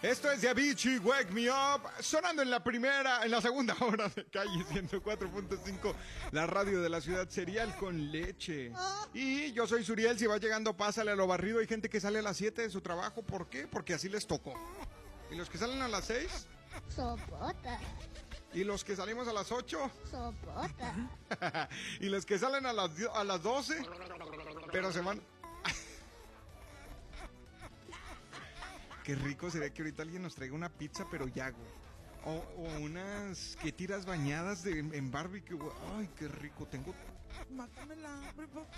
Esto es de Avicii, Wake Me Up, sonando en la segunda hora de Calle 104.5, la radio de la ciudad, cereal con leche. Y yo soy Suriel, si va llegando, pásale a lo barrido. Hay gente que sale a las 7 de su trabajo, ¿por qué? Porque así les tocó. ¿Y los que salen a las 6? Sopota. ¿Y los que salimos a las 8? Sopota. ¿Y los que salen a las 12? Pero se van... Qué rico sería que ahorita alguien nos traiga una pizza, pero Yago. O unas que tiras bañadas en barbecue. Ay, qué rico. Mátamela,